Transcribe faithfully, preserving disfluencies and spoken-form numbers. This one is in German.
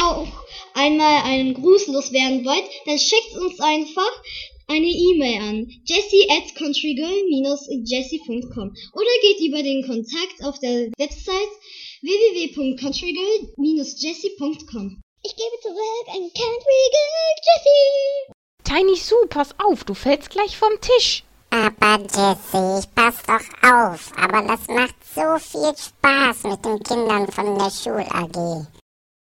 auch einmal einen Gruß loswerden wollt, dann schickt uns einfach eine E-Mail an jessie at countrygirl dash jessie punkt com oder geht über den Kontakt auf der Website w w w punkt countrygirl dash jessie punkt com. Ich gebe zurück an Countrygirl Jessie. Tiny Sue, pass auf, du fällst gleich vom Tisch. Aber Jessie, ich pass doch auf. Aber das macht so viel Spaß mit den Kindern von der Schul-A G.